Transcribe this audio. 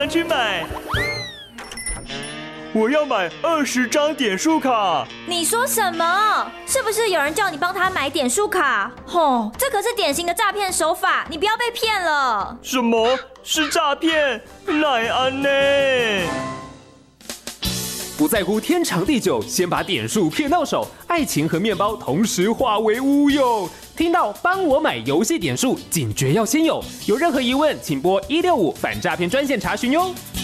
去买。我要买20张点数卡。 你说什么？是不是有人叫你帮他买点数卡？吼，这可是典型的诈骗手法，你不要被骗了。 什么是诈骗？赖安呢？ 不在乎天长地久，先把点数骗到手，爱情和面包同时化为乌有。听到帮我买游戏点数，警觉要先有。有任何疑问，请拨165反诈骗专线查询哟。